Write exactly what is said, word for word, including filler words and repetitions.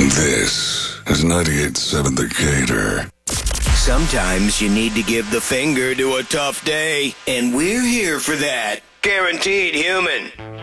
This is ninety-eight point seven The Gator. Sometimes you need to give the finger to a tough day, and we're here for that. Guaranteed Human.